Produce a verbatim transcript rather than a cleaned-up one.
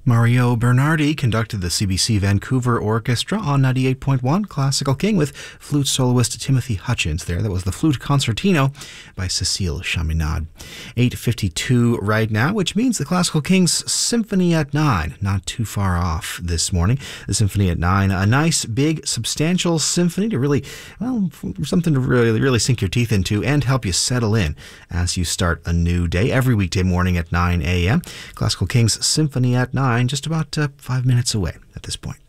Mario Bernardi conducted the C B C Vancouver Orchestra on ninety-eight point one Classical King with flute soloist Timothy Hutchins there. That was the Flute Concertino by Cécile Chaminade. eight fifty-two right now, which means the Classical King's Symphony at Nine. Not too far off this morning. The Symphony at Nine, a nice, big, substantial symphony to really, well, something to really, really sink your teeth into and help you settle in as you start a new day every weekday morning at nine a.m. Classical King's Symphony at Nine, just about uh, five minutes away at this point.